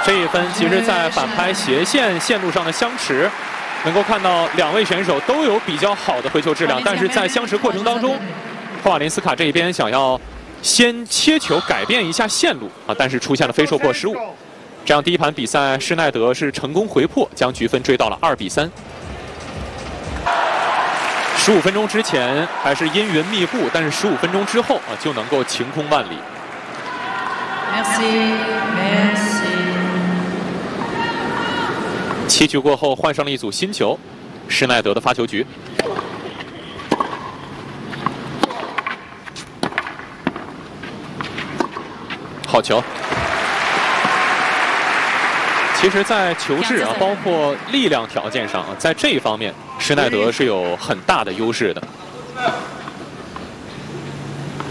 这一分其实，在反拍斜线线路上的相持，能够看到两位选手都有比较好的回球质量，但是在相持过程当中，霍瓦林斯卡这一边想要先切球改变一下线路啊，但是出现了飞兽过失误。这样第一盘比赛，施耐德是成功回破，将局分追到了2比3。15分钟之前还是阴云密布，但是15分钟之后啊，就能够晴空万里。7局过后换上了一组新球，施耐德的发球局。好球！其实，在球质啊，包括力量条件上啊，在这一方面，施耐德是有很大的优势的。